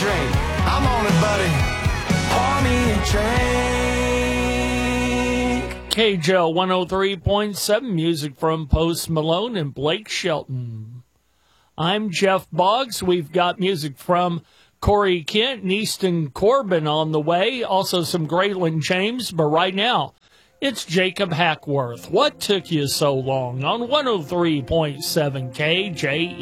drink. I'm on it, buddy. Pour me a drink. KJL 103.7, music from Post Malone and Blake Shelton. I'm Jeff Boggs. We've got music from Corey Kent and Easton Corbin on the way. Also some Graylin James. But right now, it's Jacob Hackworth. What took you so long on 103.7 KJE?